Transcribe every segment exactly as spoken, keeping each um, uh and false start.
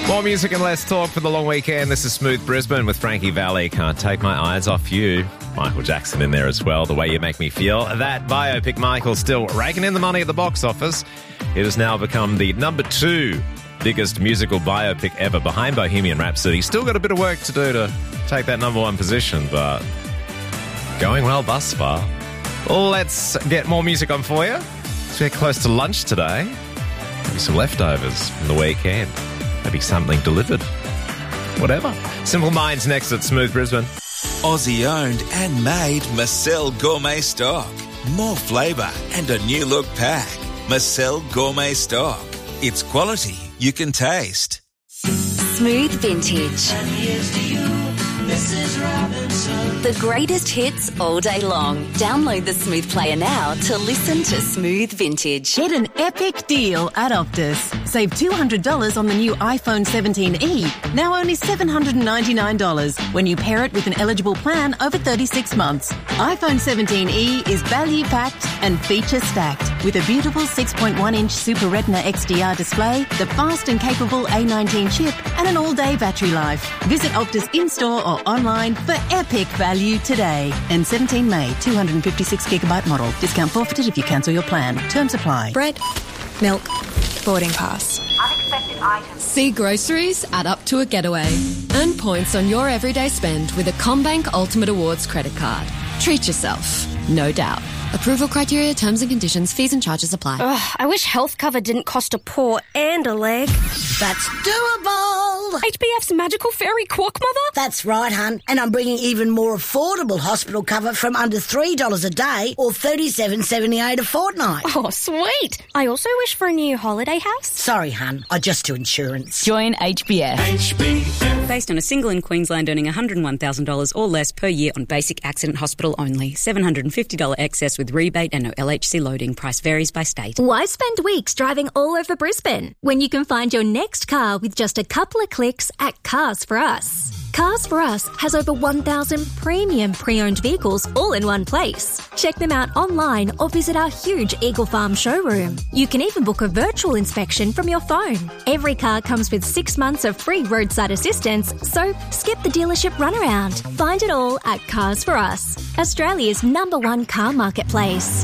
More music and less talk for the long weekend. This is Smooth Brisbane with Frankie Valli. Can't take my eyes off you. Michael Jackson in there as well. The Way You Make Me Feel. That biopic, Michael, still raking in the money at the box office. It has now become the number two biggest musical biopic ever, behind Bohemian Rhapsody. Still got a bit of work to do to take that number one position, but going well thus far. Let's get more music on for you. As we get close to lunch today, maybe some leftovers from the weekend. Maybe something delivered. Whatever. Simple Minds next at Smooth Brisbane. Aussie owned and made Marcel Gourmet Stock. More flavour and a new look pack. Marcel Gourmet Stock. It's quality you can taste. Smooth Vintage. And here's to you, Missus Robinson. The greatest hits all day long. Download the Smooth Player now to listen to Smooth Vintage. Get an epic deal at Optus. Save two hundred dollars on the new iPhone seventeen e, now only seven hundred ninety-nine dollars when you pair it with an eligible plan over thirty-six months. iPhone seventeen e is value-packed and feature-stacked with a beautiful six point one inch Super Retina X D R display, the fast and capable A nineteen chip, and an all-day battery life. Visit Optus in-store or online for epic value today. And seventeen May, two hundred fifty-six gigabyte model. Discount forfeited if you cancel your plan. Terms apply. Bread, milk, boarding pass. Unexpected items. See groceries add up to a getaway. Earn points on your everyday spend with a CommBank Ultimate Awards credit card. Treat yourself, no doubt. Approval criteria, terms and conditions, fees and charges apply. Ugh, I wish health cover didn't cost a paw and a leg. That's doable. H B F's magical fairy quack mother? That's right, hun. And I'm bringing even more affordable hospital cover from under three dollars a day or thirty-seven seventy-eight a fortnight. Oh, sweet. I also wish for a new holiday house. Sorry, hun. I just do insurance. Join H B F. H B F. Based on a single in Queensland earning one hundred one thousand dollars or less per year on basic accident hospital only. seven hundred fifty dollars excess with rebate and no L H C loading. Price varies by state. Why spend weeks driving all over Brisbane when you can find your next car with just a couple of clicks at Cars for Us? Cars for Us has over one thousand premium pre-owned vehicles all in one place. Check them out online or visit our huge Eagle Farm showroom. You can even book a virtual inspection from your phone. Every car comes with six months of free roadside assistance, so skip the dealership runaround. Find it all at Cars for Us, Australia's number one car marketplace.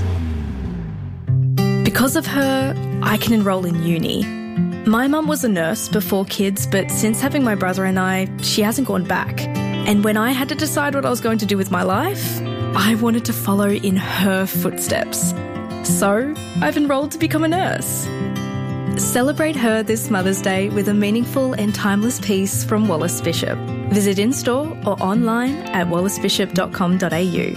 Because of her, I can enrol in uni. My mum was a nurse before kids, but since having my brother and I, she hasn't gone back. And when I had to decide what I was going to do with my life, I wanted to follow in her footsteps. So I've enrolled to become a nurse. Celebrate her this Mother's Day with a meaningful and timeless piece from Wallace Bishop. Visit in-store or online at wallace bishop dot com dot a u.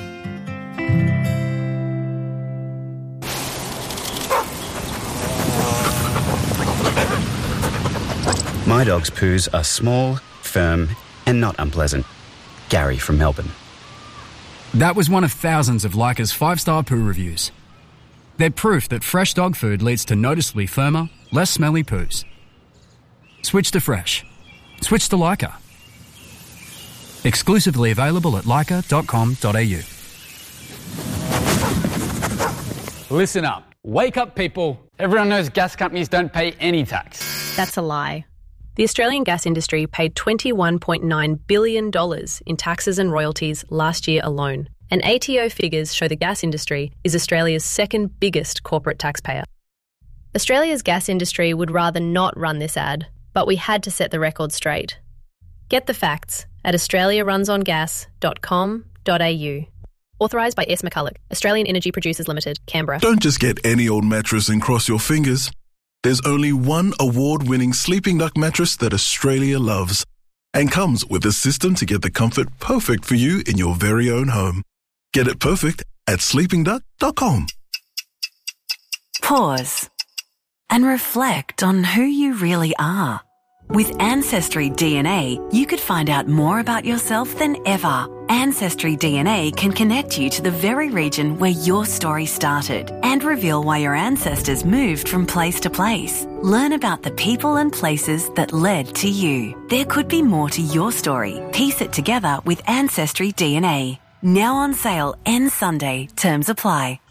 My dog's poos are small, firm, and not unpleasant. Gary from Melbourne. That was one of thousands of Leica's five-star poo reviews. They're proof that fresh dog food leads to noticeably firmer, less smelly poos. Switch to fresh. Switch to Leica. Exclusively available at leica dot com dot a u. Listen up. Wake up, people. Everyone knows gas companies don't pay any tax. That's a lie. The Australian gas industry paid twenty-one point nine billion dollars in taxes and royalties last year alone, and A T O figures show the gas industry is Australia's second biggest corporate taxpayer. Australia's gas industry would rather not run this ad, but we had to set the record straight. Get the facts at australia runs on gas dot com dot a u. Authorised by S. McCulloch, Australian Energy Producers Limited, Canberra. Don't just get any old mattress and cross your fingers. There's only one award-winning Sleeping Duck mattress that Australia loves and comes with a system to get the comfort perfect for you in your very own home. Get it perfect at sleeping duck dot com. Pause and reflect on who you really are. With Ancestry D N A, you could find out more about yourself than ever. Ancestry D N A can connect you to the very region where your story started and reveal why your ancestors moved from place to place. Learn about the people and places that led to you. There could be more to your story. Piece it together with Ancestry D N A. Now on sale, ends Sunday. Terms apply.